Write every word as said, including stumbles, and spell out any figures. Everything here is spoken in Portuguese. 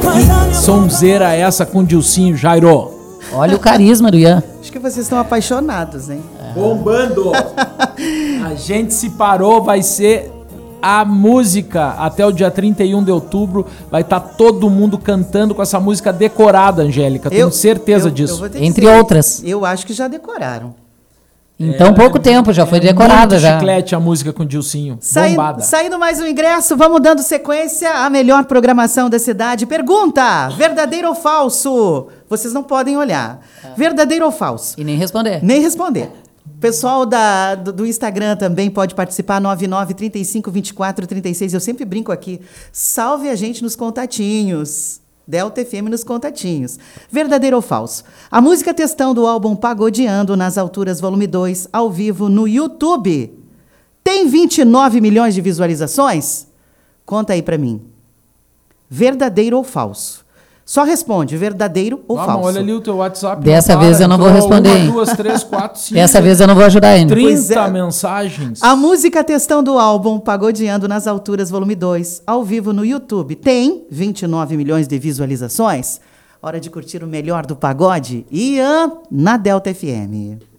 Que sonzeira é essa com o Dilcinho, Jairo? Olha o carisma do Ian. Acho que vocês estão apaixonados, hein? Bombando! A gente se parou, vai ser a música até o dia trinta e um de outubro. Vai estar tá todo mundo cantando com essa música decorada, Angélica. Tenho eu, certeza eu, disso. Eu Entre dizer, outras. Eu acho que já decoraram. Em tão é, pouco tempo, já foi é decorada. Já. Chiclete a música com o Dilcinho. Saindo, bombada. Saindo mais um ingresso, vamos dando sequência à melhor programação da cidade. Pergunta: verdadeiro ou falso? Vocês não podem olhar. É. Verdadeiro ou falso? E nem responder. Nem responder. O pessoal da, do, do Instagram também pode participar, nove nove, trinta e cinco, vinte e quatro, trinta e seis. Eu sempre brinco aqui. Salve a gente nos contatinhos. Delta F M nos contatinhos. Verdadeiro ou falso? A música textão do álbum Pagodeando nas Alturas, volume dois, ao vivo no YouTube, tem vinte e nove milhões de visualizações? Conta aí pra mim. Verdadeiro ou falso? Só responde, verdadeiro ou Vamos, falso? Olha ali o teu WhatsApp. Dessa vez eu não vou responder. Uma, duas, três, quatro, cinco. Dessa vez eu não vou ajudar ainda. trinta é. mensagens. A música textão do álbum Pagodeando nas Alturas, volume dois, ao vivo no YouTube, tem vinte e nove milhões de visualizações? Hora de curtir o melhor do pagode? Ian, na Delta F M.